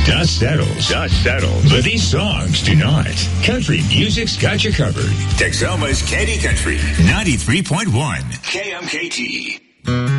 Dust settles. But these songs do not. Country music's got you covered. Texoma's Candy Country 93.1 KMKT.